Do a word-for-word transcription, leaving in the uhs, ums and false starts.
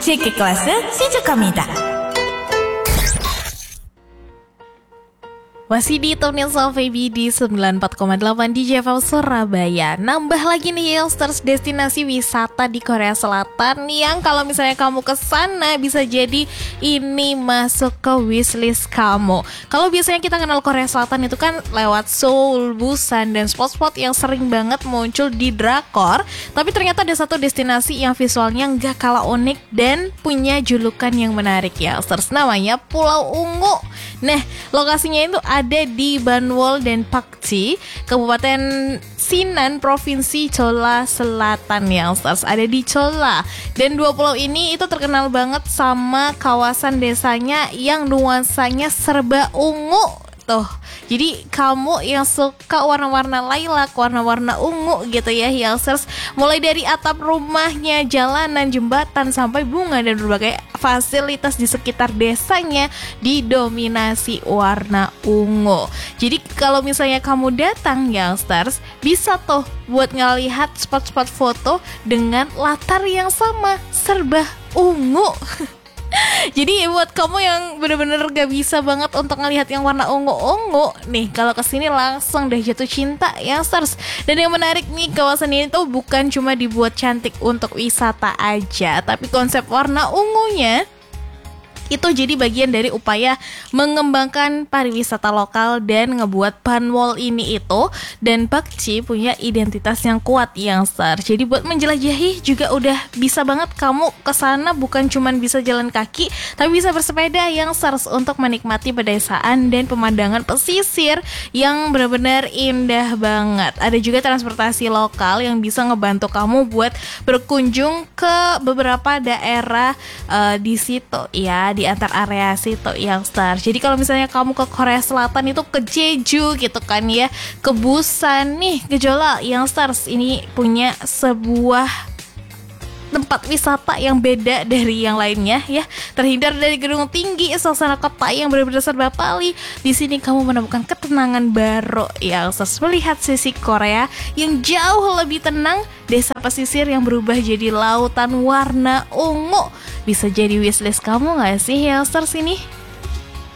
체크 클래스 시작합니다. Masih di Tunnel Baby di sembilan puluh empat koma delapan di J F L Surabaya. Nambah lagi nih Youngsters destinasi wisata di Korea Selatan yang kalau misalnya kamu ke sana bisa jadi ini masuk ke wishlist kamu. Kalau biasanya kita kenal Korea Selatan itu kan lewat Seoul, Busan, dan spot-spot yang sering banget muncul di drakor. Tapi ternyata ada satu destinasi yang visualnya nggak kalah unik dan punya julukan yang menarik Youngsters. Namanya Pulau Ungu. Nah, lokasinya itu ada di Banwol dan Pakci, Kabupaten Sinan, Provinsi Jeolla Selatan Youngsters. Ada di Jeolla. Dan dua pulau ini itu terkenal banget sama kawasan desanya yang nuansanya serba ungu. Tuh, jadi kamu yang suka warna-warna lilac, warna-warna ungu gitu ya Youngsters, mulai dari atap rumahnya, jalanan, jembatan, sampai bunga dan berbagai fasilitas di sekitar desanya didominasi warna ungu. Jadi kalau misalnya kamu datang Youngsters, bisa tuh buat ngelihat spot-spot foto dengan latar yang sama, serba ungu. Jadi buat kamu yang bener-bener gak bisa banget untuk ngelihat yang warna ungu-ungu nih, kalau kesini langsung deh jatuh cinta Youngsters. Dan yang menarik nih, kawasan ini tuh bukan cuma dibuat cantik untuk wisata aja, tapi konsep warna ungunya itu jadi bagian dari upaya mengembangkan pariwisata lokal dan ngebuat Banwol ini itu dan Pakci punya identitas yang kuat Youngsters. Jadi buat menjelajahi juga udah bisa banget kamu kesana, bukan cuman bisa jalan kaki, tapi bisa bersepeda Youngsters untuk menikmati pedesaan dan pemandangan pesisir yang benar-benar indah banget. Ada juga transportasi lokal yang bisa ngebantu kamu buat berkunjung ke beberapa daerah uh, di situ ya, di antar area situ Youngsters. Jadi kalau misalnya kamu ke Korea Selatan itu ke Jeju gitu kan ya, ke Busan nih, ke Jeolla Youngsters, ini punya sebuah tempat wisata yang beda dari yang lainnya ya. Terhindar dari gedung tinggi, suasana kota yang benar-benar serba Bali. Di sini kamu menemukan ketenangan baru ya, melihat sisi Korea yang jauh lebih tenang, desa pesisir yang berubah jadi lautan warna ungu. Bisa jadi wishlist kamu gak sih Youngsters ini?